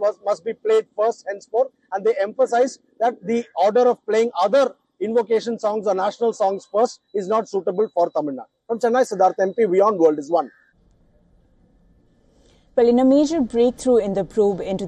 must be played first henceforth, and they emphasize that the order of playing other invocation songs or national songs first is not suitable for Tamil Nadu. From Chennai, Siddharth MP, Beyond World is One. Well, in a major breakthrough in the probe into